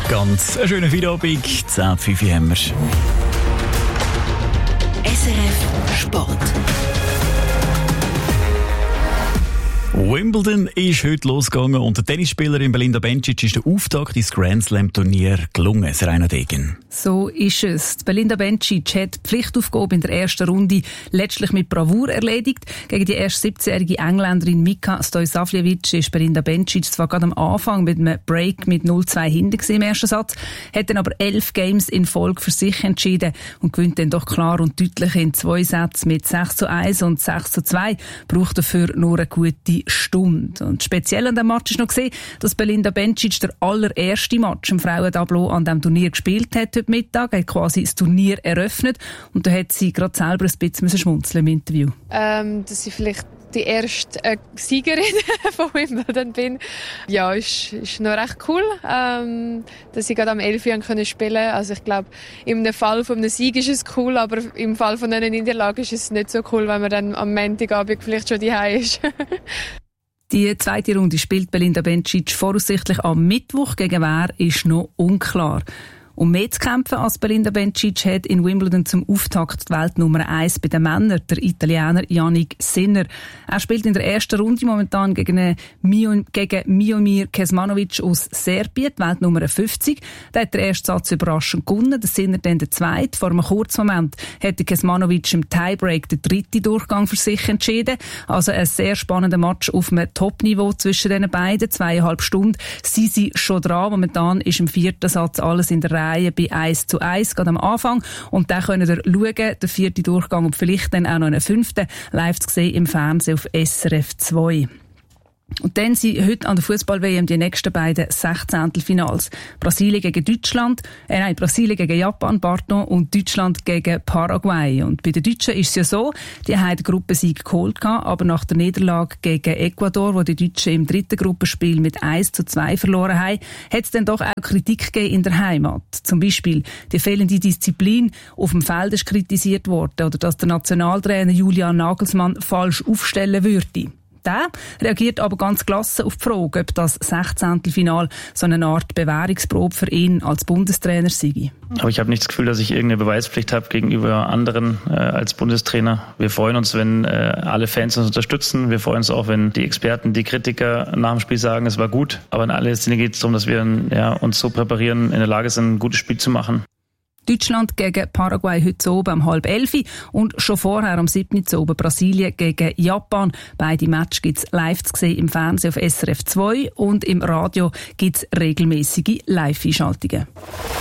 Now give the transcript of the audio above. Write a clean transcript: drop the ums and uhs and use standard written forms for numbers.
Ganz einen schönen Feierabend. 10:05 haben wir. SRF Sport. Wimbledon ist heute losgegangen und der Tennisspielerin Belinda Bencic ist der Auftakt ins Grand Slam Turnier gelungen. Serena Degen. So ist es. Belinda Bencic hat die Pflichtaufgabe in der ersten Runde letztlich mit Bravour erledigt. Gegen die erst 17-jährige Engländerin Mika Stojsavljevic ist Belinda Bencic zwar gerade am Anfang mit einem Break mit 0-2 hinten im ersten Satz, hat dann aber 11 Games in Folge für sich entschieden und gewinnt dann doch klar und deutlich in 2 Sätzen mit 6-1 und 6-2, braucht dafür nur eine gute Stunde. Und speziell an dem Match ist noch gesehen, dass Belinda Bencic der allererste Match im Frauentableau an diesem Turnier gespielt hat heute Mittag. Er hat quasi das Turnier eröffnet und da hat sie gerade selber ein bisschen schmunzeln im Interview. Dass ich vielleicht die erste Siegerin von Wimbledon bin. Ja, ist noch recht cool, dass ich gerade am 11 Jahren spielen konnte. Also ich glaube, im Fall von einem Sieg ist es cool, aber im Fall von einer Niederlage ist es nicht so cool, wenn man dann am Montagabend vielleicht schon daheim ist. Die zweite Runde spielt Belinda Bencic voraussichtlich am Mittwoch. Gegen wer ist noch unklar. Um mehr zu kämpfen als Belinda Bencic hat in Wimbledon zum Auftakt die Weltnummer 1 bei den Männern, der Italiener Yannick Sinner. Er spielt in der ersten Runde momentan gegen Miomir Kecmanovic aus Serbien, die Weltnummer 50. Der hat den ersten Satz überraschend gewonnen, der Sinner dann den zweiten. Vor einem kurzen Moment hat der Kecmanovic im Tiebreak den dritten Durchgang für sich entschieden. Also ein sehr spannender Match auf einem Top-Niveau zwischen den beiden. 2,5 Stunden sind sie schon dran. Momentan ist im vierten Satz alles in der Reihe bei 1-1, gerade am Anfang. Und dann könnt ihr schauen, der vierte Durchgang und vielleicht dann auch noch einen fünften, live zu sehen im Fernsehen auf SRF 2. Und dann sind heute an der Fußball-WM die nächsten beiden 16. Finals. Brasilien gegen Japan, und Deutschland gegen Paraguay. Und bei den Deutschen ist es ja so, die haben den Gruppensieg geholt, aber nach der Niederlage gegen Ecuador, wo die Deutschen im dritten Gruppenspiel mit 1-2 verloren haben, hat es dann doch auch Kritik gegeben in der Heimat. Zum Beispiel die fehlende Disziplin auf dem Feld ist kritisiert worden oder dass der Nationaltrainer Julian Nagelsmann falsch aufstellen würde. Der reagiert aber ganz gelassen auf die Frage, ob das 16. Finale so eine Art Bewährungsprobe für ihn als Bundestrainer sei. Aber ich habe nicht das Gefühl, dass ich irgendeine Beweispflicht habe gegenüber anderen als Bundestrainer. Wir freuen uns, wenn alle Fans uns unterstützen. Wir freuen uns auch, wenn die Experten, die Kritiker nach dem Spiel sagen, es war gut. Aber in allererster Linie geht es darum, dass wir uns so präparieren, in der Lage sind, ein gutes Spiel zu machen. Deutschland gegen Paraguay heute oben um 10:30 und schon vorher am 7. oben Brasilien gegen Japan. Beide Matches gibt es live zu sehen im Fernsehen auf SRF 2 und im Radio gibt es regelmäßige Live-Einschaltungen.